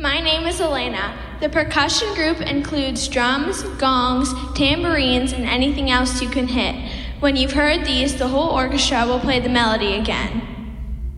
My name is Elena. The percussion group includes drums, gongs, tambourines, and anything else you can hit. When you've heard these, the whole orchestra will play the melody again.